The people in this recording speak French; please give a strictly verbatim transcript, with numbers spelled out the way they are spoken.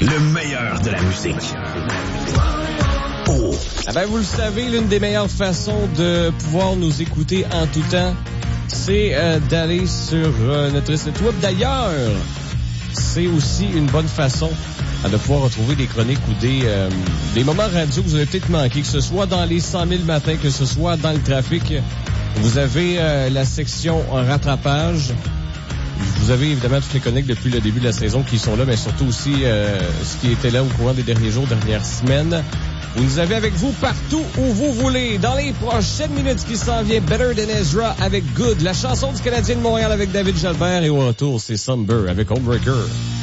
Le meilleur de la musique. Oh. Ah ben, vous le savez, l'une des meilleures façons de pouvoir nous écouter en tout temps, c'est euh, d'aller sur euh, notre site web. D'ailleurs, c'est aussi une bonne façon euh, de pouvoir retrouver des chroniques ou des, euh, des moments radio que vous avez peut-être manqué, que ce soit dans les cent mille matins, que ce soit dans le trafic. Vous avez euh, la section rattrapage. Vous avez évidemment toutes les chroniques depuis le début de la saison qui sont là, mais surtout aussi euh, ce qui était là au courant des derniers jours, dernières semaines. Vous nous avez avec vous partout où vous voulez. Dans les prochaines minutes qui s'en vient, Better Than Ezra avec Good, la chanson du Canadien de Montréal avec David Jalbert, et au retour, c'est Sunburr avec Homebreaker.